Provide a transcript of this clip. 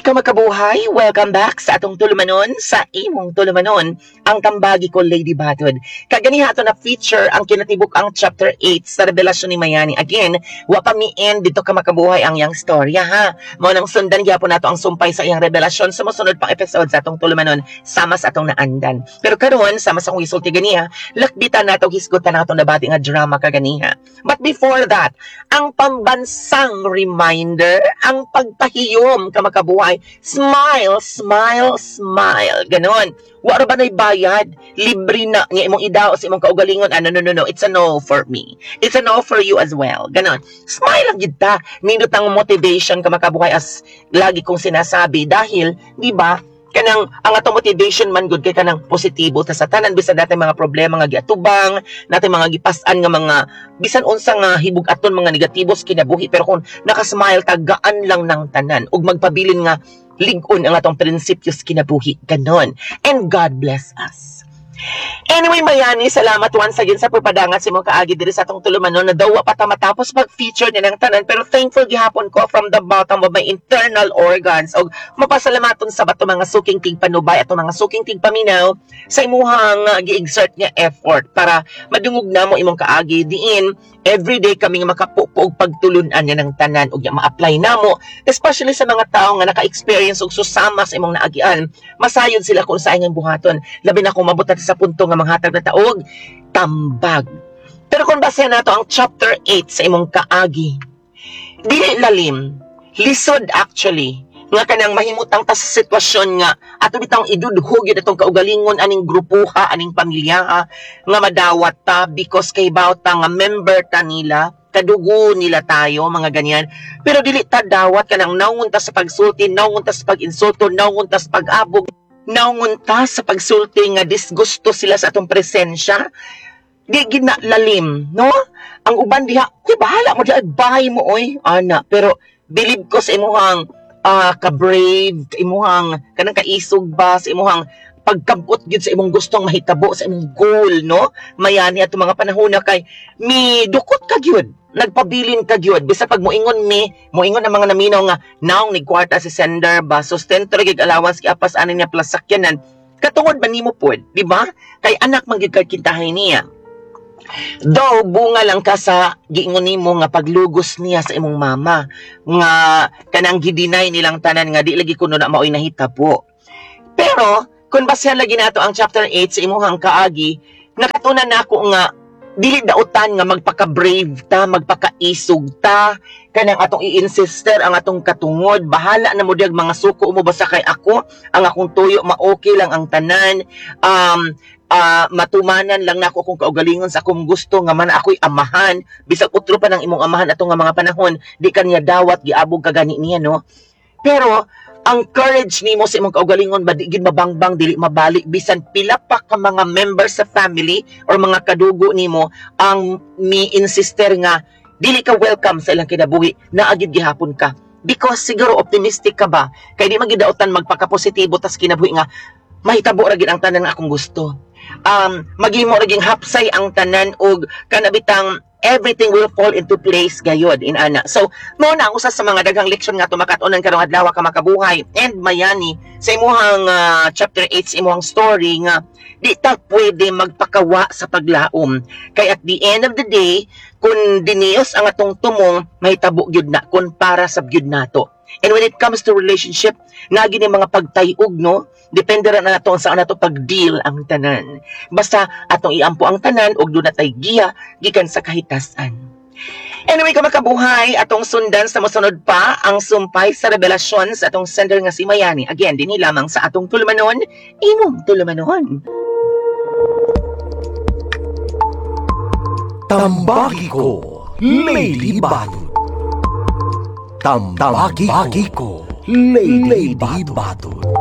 ka makabuhay, welcome back sa atong tulumanon, sa imong tulumanon, ang tambagi ko Lady Batod. Kaganiha ato na feature ang kinatibuk ang chapter 8 sa revelasyon ni Mayani. Again, wa pa mi-end dito ka makabuhay ang yang storya ha. Mo nang sundan gyapon nato ang sumpay sa iyang revelasyon sa mosunod pang episode sa atong tulumanon sama sa atong naandan. Pero karon sama sa akong isulti ganiha, lakbitan nato hisgutan nato na bati nga drama kaganiha. But before that, ang pambansang reminder, ang pagpahiyom ka makabuhay. Smile, smile, smile. Ganon. Wala ba na'y bayad? Libre na nga imong idao sa imong kaugalingon. No. It's a no for me. It's a no for you as well. Ganon. Smile lang yun ta. Nindot ang motivation ka makabuhay as lagi kong sinasabi. Dahil, di ba, kanang ang atong motivation man good kay kanang positibo ta sa tanan bisan natin mga problema nga giatubang natin mga gipas-an nga mga bisan unsa nga hibug-aton mga negatibos kinabuhi pero kung nakasmile ta gaan lang ng tanan ug magpabilin nga lig-on ang atong prinsipyos kinabuhi ganon, and God bless us. Anyway, Mayani, salamat once again sa pagpadangat sa imong kaagi diri sa atong tulumanon na daw pa ta matapos pag-feature ni ng tanan pero thankful gihapon ko from the bottom of my internal organs og mapasalamaton sa bato mga suking tigpanubay ato mga suking tigpaminaw sa imuhang gi-exert nga effort para madungog namo imong kaagi diin everyday kami nga makapupo og pagtulunan niya ng tanan og ma-apply namo, especially sa mga tao nga naka-experience og susama sa imong naagian. Masayod sila kung sa inyong buhaton, labi na kung mabutat sa punto nga manghatag na taog tambag. Pero kung basehan nato ang chapter 8 sa imong kaagi, dili lalim, lisod actually nga kanang mahimutang ta sa sitwasyon nga ato bitang idudhog yun atong kaugalingon aning grupuha aning pamilya nga madawat ta because kay bawta nga member ta nila kadugo nila tayo mga ganyan pero dili ta dawat kanang naungon ta sa pagsulti, naungon ta sa pag-insulto, naungon ta sa pag-abog, naungon ta sa pagsulti nga disgusto sila sa atong presensya. Di gina lalim, no? Ang uban diha, di bahala mo diha bahay mo oy ana, pero believe ko sa imuhang ka-brave, imuhang kanang kaisog ba sa imuhang pagkabot gyud sa imong gustong mahitabo sa imong goal, no? Mayani ato mga panahon na kay mi dukot ka gyud, nagpabilin ka gyud bisa pag moingon ang mga naminaw nga naong ni kwarta si sender ba sustento gig allowance kiapas ani niya plus sakyanan katungod man nimo pod, di ba? Kay anak man gyud kintahay niya. Though bunga lang ka sa giingon nimo nga paglugos niya sa imong mama nga kanang gidinay nilang tanan nga di lagi kuno na maoy nahitabo. Pero kung basehan lagi nato ang chapter 8 sa imong kaagi, nakatunan nako nga dili dautan nga magpaka-brave ta, magpaka-isog ta, kanang atong i-insister ang atong katungod, bahala na mo diag mga suko mo basta kay ako, ang akong tuyo ma-okay lang ang tanan, matumanan lang nako kung kaugalingon sa akong gusto nga man ako'y amahan, bisag utro pa ng imong amahan atong nga mga panahon, di kaniya dawat giabog ka gani niya, no? Pero ang courage nimo sa imong kaugalingon ba di gid mabangbang dili mabalik bisan pila pa ka mga members sa family or mga kadugo nimo ang mi-insister nga dili ka welcome sa ilang kinabuhi na agid gihapon ka because siguro optimistic ka ba kay di magidautan magpaka-positibo tas kinabuhi nga mahitabo ra gid ang tanan nga akong gusto. Maghimo ra ging hapsay ang tanan og kanabitang everything will fall into place gayod in ana. So, mao na ang usa sa mga daghang leksyon nga tumakat-onan karong adlaw ka makabuhay and Mayani sa imuhang chapter 8 sa imuhang story nga di ta pwede magpakawa sa paglaom. Kay at the end of the day, kung diniyos ang atong tumong, mahitabo gyud na kun para sa gyud nato. And when it comes to relationship, nagi ni mga pagtayog, no? Depende ra na nato sa nato pag-deal ang tanan. Basta atong iampo ang tanan og doon natay giya gikan sa kahitasan. Anyway, kamakabuhay, atong sundan sa mosunod pa ang sumpay sa revelasyon sa atong sender nga si Mayani. Again, dinhi lamang sa atong tulumanon, imong tulumanon. Tambagi ko, Lady Batod. Tambagi ko, Lady Batod.